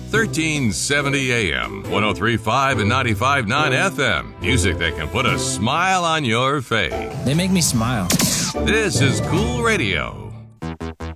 1370 AM, 103.5 and 95.9 FM. Music that can put a smile on your face. They make me smile. This is Cool Radio.